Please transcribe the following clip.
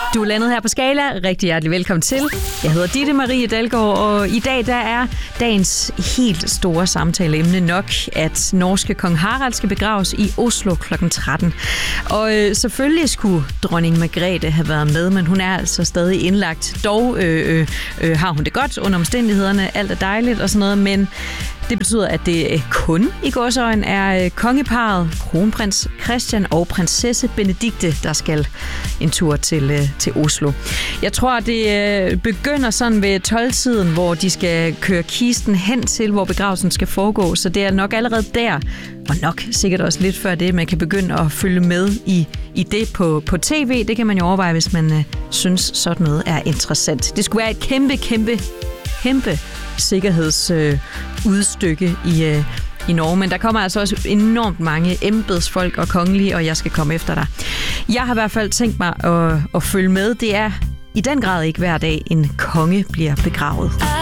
Du er landet her på Skala. Rigtig hjertelig velkommen til. Jeg hedder Ditte Marie Dalgaard, og i dag der er dagens helt store samtaleemne nok, at norske kong Harald skal begraves i Oslo kl. 13. Og selvfølgelig skulle dronning Margrethe have været med, men hun er altså stadig indlagt. Dog har hun det godt under omstændighederne. Alt er dejligt og sådan noget, men det betyder, at det kun i gåseøjne er kongeparret, kronprins Christian og prinsesse Benedikte, der skal en tur til Oslo. Jeg tror, det begynder sådan ved 12-tiden, hvor de skal køre kisten hen til, hvor begravelsen skal foregå. Så det er nok allerede der, og nok sikkert også lidt før det, man kan begynde at følge med i det på tv. Det kan man jo overveje, hvis man synes, sådan noget er interessant. Det skulle være et kæmpe sikkerhedsudstykke i Norge, men der kommer altså også enormt mange embedsfolk og kongelige, og jeg skal komme efter dig. Jeg har i hvert fald tænkt mig at følge med. Det er i den grad ikke hver dag, en konge bliver begravet.